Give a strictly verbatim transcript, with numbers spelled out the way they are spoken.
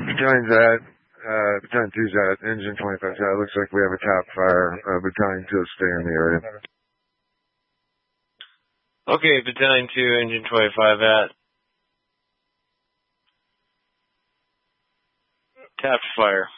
Battalion Z, uh, Battalion two Z, Engine twenty-five Z. Looks like we have a tap fire. Uh, Battalion two will stay in the area. Okay, Battalion two, Engine twenty-five at. Tap fire.